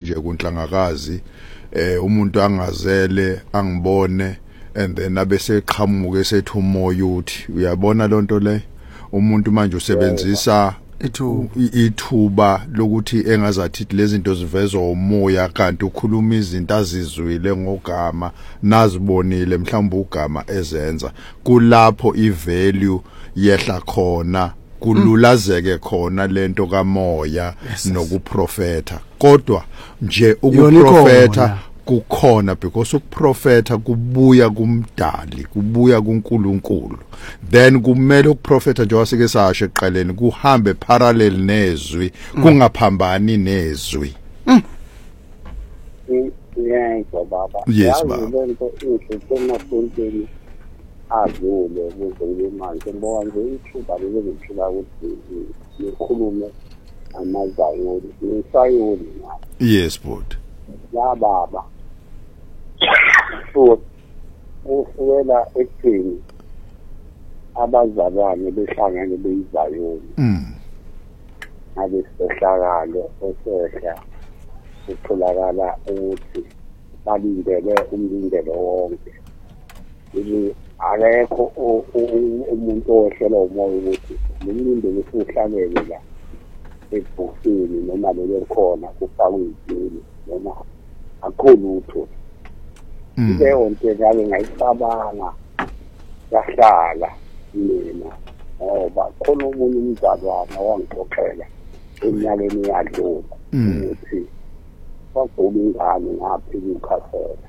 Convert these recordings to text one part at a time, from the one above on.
nje kunhlangakazi umuntu angazele angibone and then abese eqhamuke esethi umoya uthi uyabona lonto le umuntu manje usebenzisa ithuba lokuthi engazathi lezi zinto zivezwa umoya kanti ukhuluma izinto azizwile ngogama nazibonile mhlawumbe ugama ezenza kulapho ivalue yehla khona kululazeke khona lento kamoya nokuprofeta kodwa nje ukuprofeta kukhona because ukuprofeta kubuya kumdali kubuya kuNkulunkulu then kumele ukuprofeta nje wasike sasho eqaleni kuhambe parallel nezwi kungaphambani nezwi yebo baba yes baba lento isemasenteni adlule ukuze manje ngoba nje ithuba lelezithuba ukuthi nikhulume amazayoni nisayoni yes bud la baba so ufuela ekuthini abazalwane behlangane beyizayoni abesehlakalo osehla utholakala ukuthi balindele umlindelo wonke yini akekho umuntu owehlelwa umoya ukuthi umlindelo usuhlalele la ebhokisini noma belekhona kufakwe izini noma akho lutho leyo nto ngake ngayicabanga yahlala mina ngoba khona umunye umzalwane wangixoxela eminyakeni yadlula ukuthi kwakuba ingane ngaphi kukhasela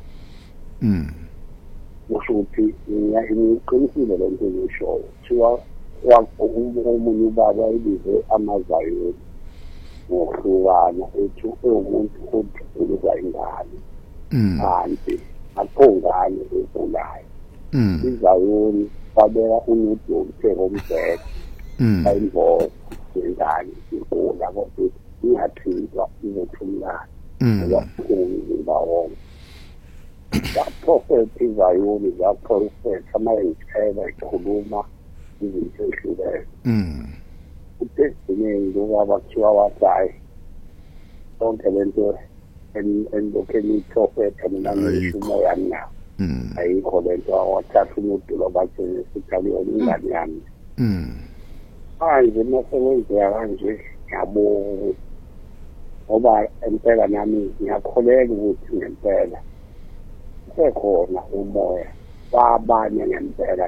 kusho ukuthi ngiqinisile le nto ngishoyo kuthiwa omunye ubaba ebize amazayoni ngohlukana ethi umuntu odlula ingane kanti akho ngane ezolayo izayoni babeka umuntu omtheko omzeke ayimboza ingane ikula kodwa ingathintwa izothulana ngoba umzimba wonke prophet izayoni prophet amayithela ikhuluma izinto ehlukene utestimony ngoba kuthiwa wathi sonke lento endokeni prophet ngisho umoya nawo ayikho lento wathatha umuntu lobathene sikhaliyo ingane yami manje masewenzeka kanje yabo ngoba empela nami ngiyakholeka ukuthi ngempela sekhona umoya babanye ngempela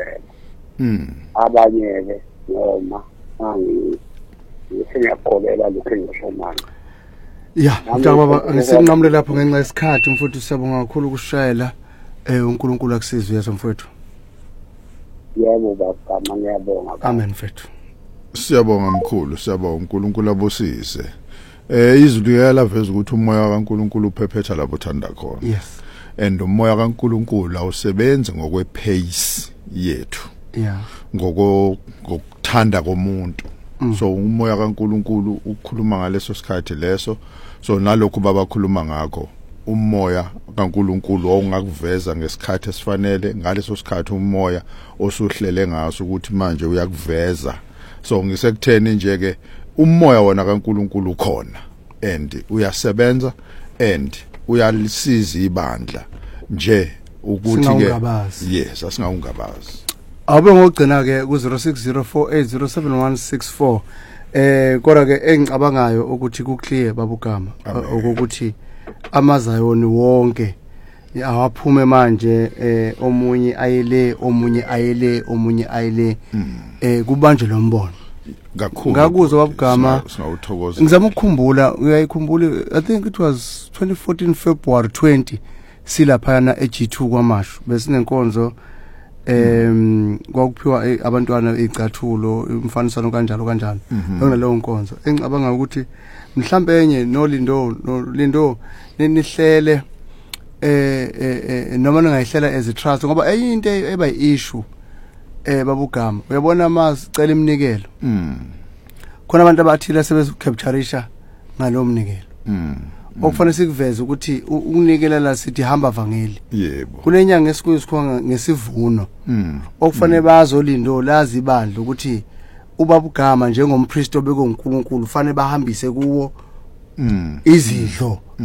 abanye-ke noma ngiyakholelwa lokhu engisho manje ya baba ngisenqamule lapho ngenxa yesikhathi mfowethu siyabonga kakhulu ukushayela uNkulunkulu akusizwe yazo mfowethu yebo baba ngiyabonga amen mfowethu siyabonga mkhulu siyabonga uNkulunkulu abusise izwi yalaveza ukuthi umoya kaNkulunkulu uphephetha lapho thanda khona yes and umoya kaNkulunkulu awusebenzi ngokwepace yethu ngokuthanda komuntu so umoya kaNkulunkulu ukukhuluma ngaleso sikhathi leso so nalokho babakhuluma ngakho umoya kaNkulunkulu ongakuveza ngesikhathi esifanele ngaleso sikhathi umoya osuhlele ngaso ukuthi manje uyakuveza so ngisekutheni nje ke umoya wona kaNkulunkulu khona and uyasebenza and uyalisiza ibandla nje ukuthi ke yes asingawungabazi abe ngogcina ke ku 0604807164 kodwa ke engicabangayo ukuthi kuclear babugama ukuthi amazayoni wonke awaphume manje omunye ayele kubanje lo mbono kakhulu ngakuzwa babugama singawuthokoza ngizama ukukhumbula uyayikhumbula I think it was 2014 February 20 silaphana eG2 kwamashu besinenkonzo kwakuphiwa abantwana icathulo umfanisano kanjalo naleyo nkonzo engicabanga ukuthi mhlambe enye nolindo nihlele noma ningayihlela as a trust ngoba eyinto eba issue babugama uyabona masicela iminikelo khona abantu abathile sebecaptureisha ngalo mnikelo okufanele sikuveze ukuthi ukunikela la sithi hamba vangeli yebo kunenyanga esikuyisikhwa ngesivuno okufanele bazolindo lazi ibandla ukuthi ubabugama njengompriest obeke uNkulunkulu ufanele bahambise kuwo izidlo